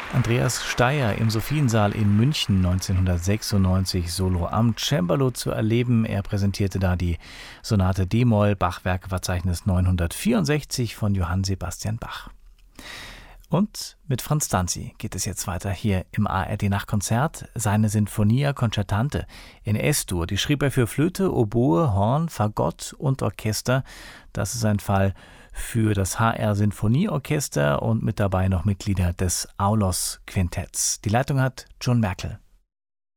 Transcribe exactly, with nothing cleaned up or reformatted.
Andreas Steier im Sophiensaal in München neunzehnhundertsechsundneunzig Solo am Cembalo zu erleben. Er präsentierte da die Sonate d-Moll, Bachwerkeverzeichnis neunhundertvierundsechzig von Johann Sebastian Bach. Und mit Franz Danzi geht es jetzt weiter hier im A R D-Nachtkonzert. Seine Sinfonia Concertante in Es-Dur, die schrieb er für Flöte, Oboe, Horn, Fagott und Orchester. Das ist ein Fall für das H R-Sinfonieorchester und mit dabei noch Mitglieder des Aulos-Quintetts. Die Leitung hat John Merkel.